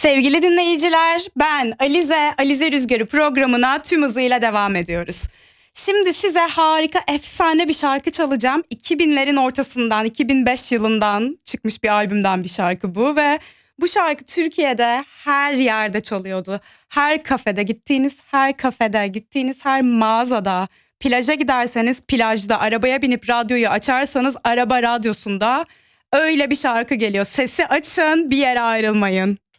Sevgili dinleyiciler, ben Alize Rüzgarı programına tüm hızıyla devam ediyoruz. Şimdi size harika, efsane bir şarkı çalacağım. 2000'lerin ortasından, 2005 yılından çıkmış bir albümden bir şarkı bu ve bu şarkı Türkiye'de her yerde çalıyordu. Her kafede gittiğiniz her mağazada, plaja giderseniz plajda, arabaya binip radyoyu açarsanız araba radyosunda öyle bir şarkı geliyor. Sesi açın, bir yere ayrılmayın.